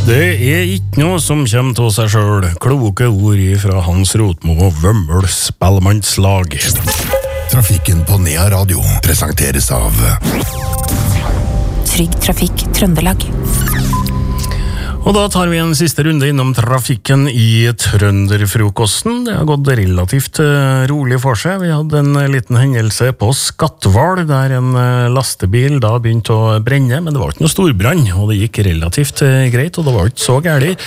Det ikke noe som kommer til seg selv. Kloke ord fra Hans Rotmo og Vømmøl Spellemannslag. Trafikken på Nea Radio presenteres av Trygg Trafikk Trøndelag. Og da tar vi en siste runde innom trafikken i Trønderfrokosten. Det har gått relativt rolig for seg. Vi hadde en liten hendelse på Skatval, der en lastebil da begynte å brenne, men det var ikke noe storbrann, og det gikk relativt greit, og det var ikke så gærlig.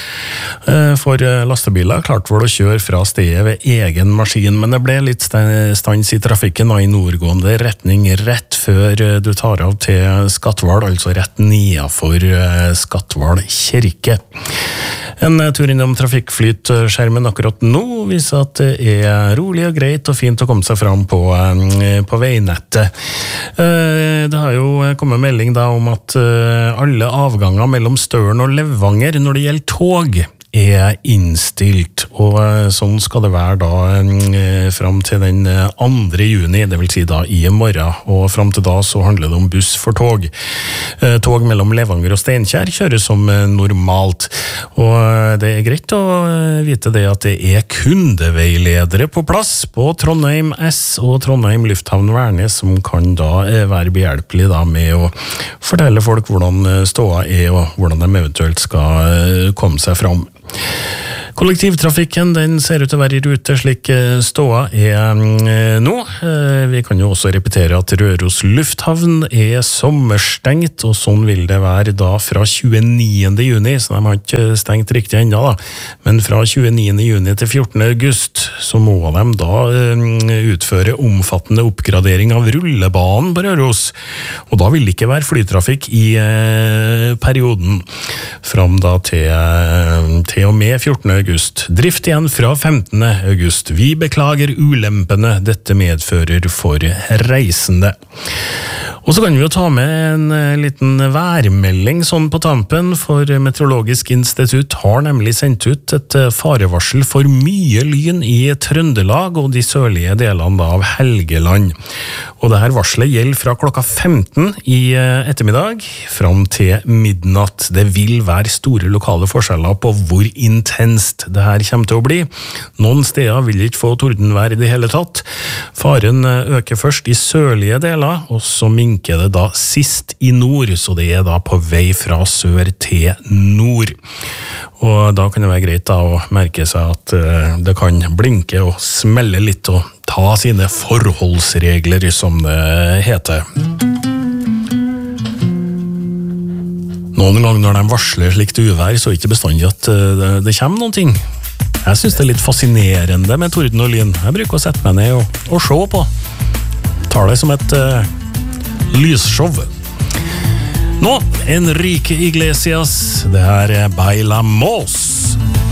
For lastebiler klarte vel å kjøre fra stedet ved egen maskin, men det ble litt stans i trafikken i nordgående retning rett før du tar av til Skatval, altså rett nedenfor Skatval kirke. En tur innom trafikkflytskjermen akkurat nå viser at det er rolig og greit og fint å komme seg fram på veinettet. Det har jo kommet melding da om at alle avganger mellom Støren og Levanger når det gjelder tog er innstilt, og sånn skal det være da frem til den 2. juni, det vil si da i morgen, og frem til da så handler det om buss for tog. Tog mellom Levanger og Steinkjer kjøres som normalt, og det er greit å vite det at det er kundeveiledere på plass på Trondheim S og Trondheim Lufthavn Værnes som kan da være behjelpelig da med å fortelle folk hvordan ståa er og hvordan de eventuelt skal komme seg fram. Kollektivtrafikken den ser ut til å være i rute slik ståa er nå. Vi kan jo også repetere at Røros lufthavn er sommerstengt, og sånn vil det være da fra 29. juni, så de har ikke stengt riktig enda da. Men fra 29. juni til 14. august så må de da utføre omfattende oppgradering av rullebanen på Røros, og da vil det ikke være flytrafikk i perioden fram da til og med 14. august. Drift igjen fra 15. august. Vi beklager ulempene dette medfører for reisende. Og så kan vi jo ta med en liten værmelding sånn på tampen, for Meteorologisk institutt har nemlig sendt ut et farevarsel for mye lyn i Trøndelag og de sørlige delene da av Helgeland. Og det her varselet gjelder fra klokka 15 i ettermiddag fram til midnatt. Det vil være store lokale forskjeller på hvor intenst det her kommer til å bli. Noen steder vil ikke få tordenvær i det hele tatt. Faren øker først i sørlige deler, og så minker det da sist i nord, så det er da på vei fra sør til nord. Og da kan det være greit da å merke seg at det kan blinke og smelle litt og ta sine forholdsregler, som det heter. Noen ganger når de varsler slikt uvær, så er det ikke bestandig at det kommer noen ting. Jeg synes det er litt fascinerende med torden og lyn. Jeg bruker å sette meg ned og se på. Tar det som et lysshow. Nå, Enrique Iglesias. Det her er Bailamos.